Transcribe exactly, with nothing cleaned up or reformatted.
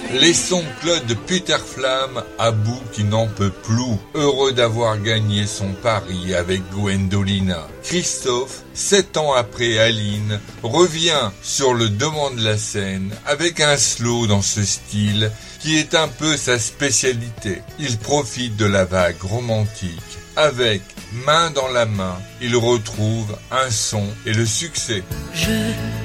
Laissons Claude Puterflamme à bout qui n'en peut plus, heureux d'avoir gagné son pari avec Gwendolina. Christophe, sept ans après Aline, revient sur le devant de la scène avec un slow dans ce style qui est un peu sa spécialité. Il profite de la vague romantique. Avec Main dans la main, il retrouve un son et le succès. Je